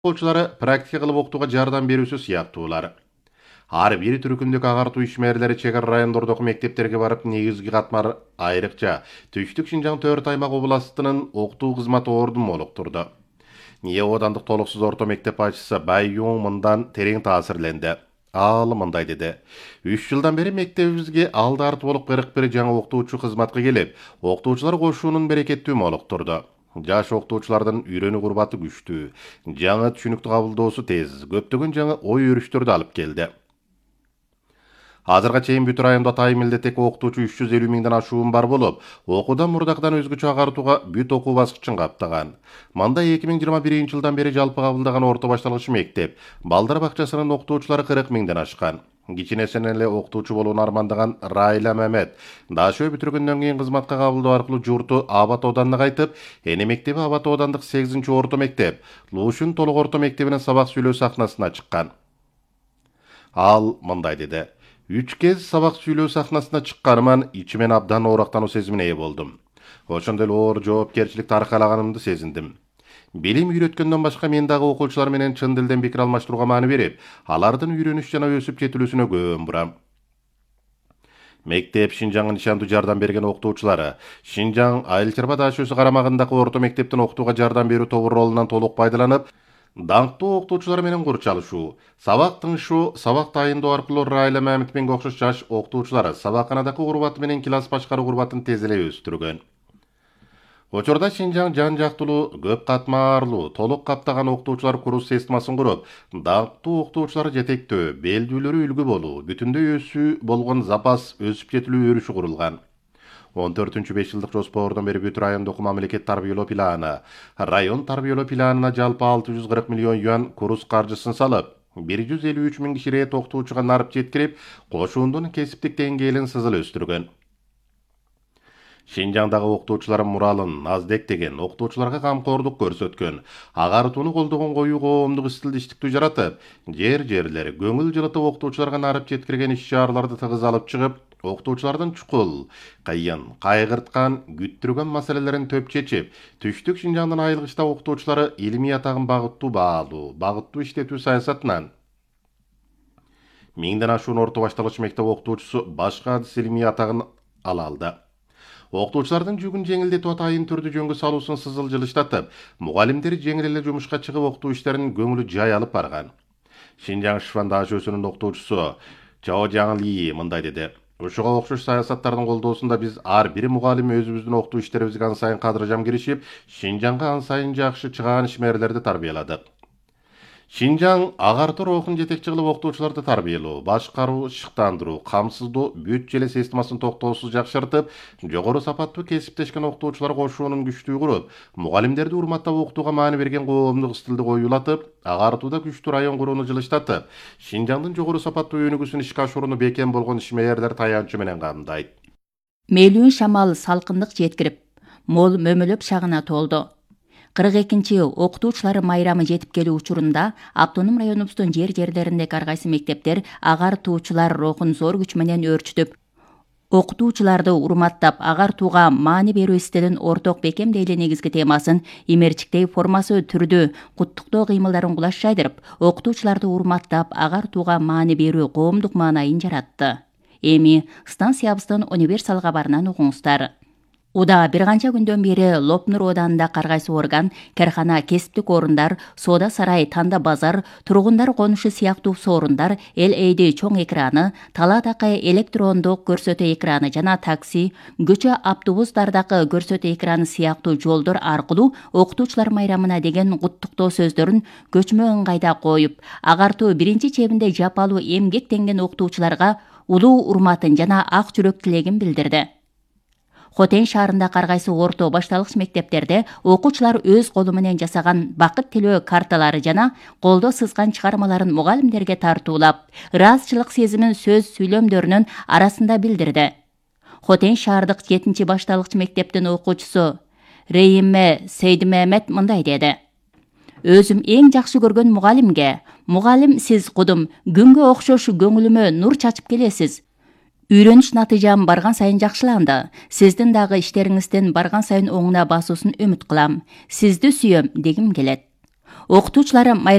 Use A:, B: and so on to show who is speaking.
A: Окуучулары практика кылып окутууга жардам берүүсү сыяктуулар. Ар бир түркүндүк агартуу ишмерлери чегара райондордогу мектептерге барып негизги катмар айрыкча Түштүк Шинжаң 4 аймак областынын окутуу кызматы ордун молуктурду. НИИ Оодандык толуксуз орто мектеп башчысы Бай Юң мындан терең таасирленди. Ал мындай деди. 3 жылдан бери мектебибизге алды арты болуп 41 жаңы окутуучу кызматка келип, окутуучулар кошуунун берекеттүү молуктурду. Жаш окутуучулардын үйрөнүү курбаты күчтүү, жаңы түшүнүктү кабылдоосу тез, көптөгөн жаңы ой өрүштөрдү алып келди. Азырга чейин бүт райондо атайын милдеттеги окутуучу 350 миңден ашуун бар болуп, окуудан мурдакыдан өзгөчө агартууга бүт окуу баскычын каптаган. Мында 2021 жылдан бери жалпы кабылдаган орто башталгыч мектеп, балдар бакчасынын окутуучулары 40 миңден ашкан. Кичинесинен эле окутуучу болууну армандаган Райла Мемет дашөө бүтүргөндөн кийин кызматка кабылдоо аркылуу журту Абат Оданына кайтып, эне мектеби Абат Оодандык 8-орто мектеп, Лушун толук орто мектебинин сабак сүйлөө сахнасына чыккан. Ал мындай деди. 3 кез сабак сүйлөө сахнасына чыкканыман ичимен абдан оорактануу сезимине ээ болдум. Ошондой эле оор жоопкерчиликти аркалаганымды сезиндим. Билим үйрөткөндөн башка мен дагы окуучулар менен чын дилден пикир алмаштырууга маани берип, алардын үйрөнүш жана өсүп жетилүүсүнө көңүл бурам. Мектеп Шинжаңга нишандуу жардам берген окутуучулары Шинжаң Айыл Чарба дашөөсү карамагындагы орто мектептин окутууга жардам берүү тобу ролунан толук пайдаланып, даңктуу окутуучулар менен курчалышуу, сабак тыңшуу, сабак дайындоо аркылуу Райла Мамитовго окшош жаш окутуучулар сабаканадагы курбаты менен класс башкаруу курбатын тез эле өстүргөн. Учурда Шинжаң жан жактылуу, көп катмарлуу, толук каптаган окутуучулар курс системасын куруп, даңктуу окутуучулар жетектөө, белдүүлөрү үлгү болуу, бүтүндөй өсүү болгон запас өсүп жетилүү өрүшү курулган. 14-5 жылдык жоспордон бери бүт райондогу мамлекет тарбиялоо планы, район тарбиялоо планына жалпы 640 миллион юан курс каржысын салып, 153 миң кишиге окутуучуга нарып жеткирип, кошуундун кесиптик деңгээлин сызыл өстүргөн. Шинжаңдагы окутуучулар муралын Наздек деген окутуучуларга камкордук көрсөткөн, агартууну колдогон коюу коомдук стилдиштиктүү жаратып, жерлери көңүл жылытып окутуучуларга нарып жеткирген иш-чараларды тыгыз алып чыгып, окутуучулардын чукул, кыйын, кайгырткан, күттүргөн маселелерин төп чечип, Түштүк Шинжаңдын айылгычта окутуучулары илимий атагын багыттуу баалуу, багыттуу иштетүү саясатынан 1000ден ашуун орто башталгыч мектеп окутуучусу башка адыс илимий атагын ала алды. Окутуучулардын жүгүн жеңилдетип атайын түрдүү жөнгө салуусун сызыл жылыштатып, мугалимдер жеңил эле жумушка чыгып окутуу иштерин көңүлү жай алып барган. Шинжаң Шифан дашөөсүнүн окутуучусу Чао Жаң Ли мындай деди. Ушуга окшош саясаттардын колдоосунда биз ар бир мугалим өзүбүздүн окутуу иштерибизге ан сайын кадыржам киришип, Шинжаңга ан сайын жакшы чыгаан ишмерлерди тарбияладык. Шинжаң агартуу рухун жетекчи кылып окутуучуларды тарбиялоо, башкаруу, шыктандыруу, камсыздоо бүт желе системасын токтоосуз жакшыртып, жогору сапаттуу кесиптешкен окутуучулар кошуунун күчтүү куруп, мугалимдерди урматтап окутууга маани берген коомдук стилди коюлатып, агартууда күчтүү район курууну жылыштатып, Шинжаңдын жогору сапаттуу өнүгүүсүн ишке ашырууну бекем болгон ишмерлер таянчы менен камдайт.
B: Мейлүүн шамал салкындык жеткирип, мол мөмөлөп шагына толду. 42 окутуучулар майрамы жетип келүү учурунда автоном районубуздун жерлериндеги ар кайсы мектептер агартуучулар рухун зор күч менен өөрчүтүп, окутуучуларды урматтап, агартууга маани берүү стилин орток бекемдей эле негизги темасын имерчиктей формасы түрдүү куттуктоо кыймылдарын кулаш жайдырып, окутуучуларды урматтап, агартууга маани берүү коомдук маанайын жаратты. Эми станциябыздын универсал кабарынан угуңуздар. Уда бир канча күндөн бери Лопнур Ооданда ар кайсы орган, каркана, кесиптик орундар, соода сарай, танда базар, тургундар конушу сыяктуу соорундар, эл эйди чоң экраны, талаадагы электрондук көрсөтүү экраны жана такси, көчө автобустардагы көрсөтүү экраны сыяктуу жолдор аркылуу окутуучулар майрамына деген куттуктоо сөздөрүн көчмө ыңгайда коюп, агартуу биринчи чебинде жапалуу эмгектенген окутуучуларга улуу урматын жана ак жүрөк тилегин билдирди. Хотен шаарындагы ар кайсы орто башталгыч мектептерде окуучулар өз колу менен жасаган бакыт тилөө карталары жана колдо сызган чыгармаларын мугалимдерге тартуулап, ыраазычылык сезимин сөз сүйлөмдөрүнүн арасында билдирди. Хотен шаардык 7 башталгыч мектептин окуучусу Рейиме Сейдимемет мындай деди. Өзүм эң жакшы көргөн мугалимге, мугалим сиз кудум күнгө окшош көңүлүмө нур чачып келесиз. Үйрөнүш натыйжам барган сайын жакшыланды. Сиздин дагы иштериңиздин барган сайын оңуна басуусын үмүт кылам. Сизди сүйөм дегим келет. Окутуучулар